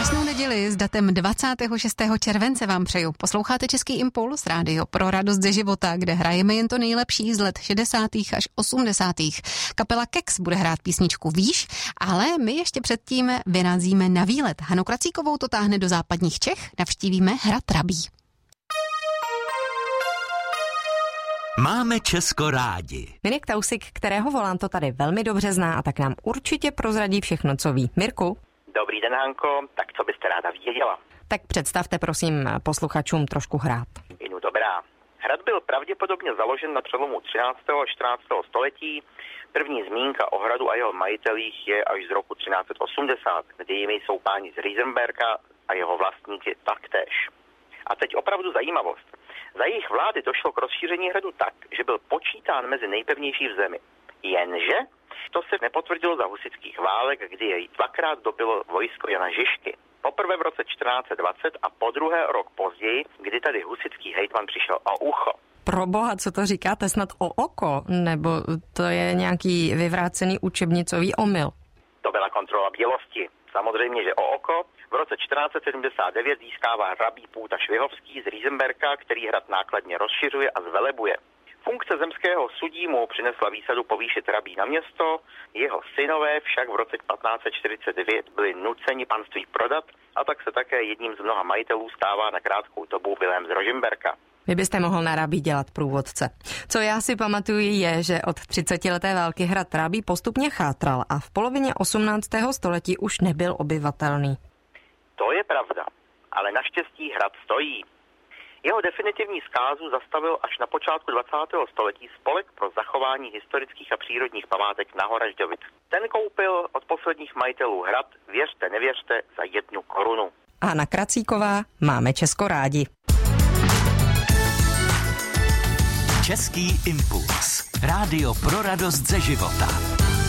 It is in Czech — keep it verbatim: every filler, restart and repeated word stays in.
Krásnou neděli s datem dvacátého šestého července vám přeju. Posloucháte Český impuls, rádio pro radost ze života, kde hrajeme jen to nejlepší z let šedesátých až osmdesátých. Kapela Keks bude hrát písničku Víš, ale my ještě předtím vyrazíme na výlet. Hanu Kracíkovou to táhne do západních Čech, navštívíme hrad Rabí. Máme Česko rádi. Mirek Tausik, kterého volám, to tady velmi dobře zná a tak nám určitě prozradí všechno, co ví. Mirku? Dobrý den, Hanko, tak co byste ráda věděla? Tak představte prosím posluchačům trošku hrad. Inu dobrá. Hrad byl pravděpodobně založen na přelomu třináctého a čtrnáctého století. První zmínka o hradu a jeho majitelích je až z roku třináct set osmdesát, kdy jimi jsou páni z Riesenberga a jeho vlastníky taktéž. A teď opravdu zajímavost. Za jejich vlády došlo k rozšíření hradu tak, že byl počítán mezi nejpevnější v zemi. Jenže to se nepotvrdilo za husitských válek, kdy jej dvakrát dobilo vojsko Jana Žižky. Poprvé v roce čtrnáct set dvacet a podruhé rok později, kdy tady husitský hejtman přišel o ucho. Proboha, co to říkáte, snad o oko? Nebo to je nějaký vyvrácený učebnicový omyl? To byla kontrola bělosti. Samozřejmě, že o oko. V roce čtrnáct set sedmdesát devět získává rabí Půta Švihovský z Riesenberga, který hrad nákladně rozšiřuje a zvelebuje. Funkce zemského sudí mu přinesla výsadu povýšit rabí na město, jeho synové však v roce patnáct set čtyřicet devět byli nuceni panství prodat a tak se také jedním z mnoha majitelů stává na krátkou dobu Vilém z Rožmberka. Vy byste mohl na Rabí dělat průvodce. Co já si pamatuju je, že od třicetileté války hrad Rabí postupně chátral a v polovině osmnáctého století už nebyl obyvatelný. To je pravda, ale naštěstí hrad stojí. Jeho definitivní zkázu zastavil až na počátku dvacátého století Spolek pro zachování historických a přírodních památek na Horažďovic. Ten koupil od posledních majitelů hrad, věřte, nevěřte, za jednu korunu. Hana Kracíková, máme Česko rádi. Český impuls. Rádio pro radost ze života.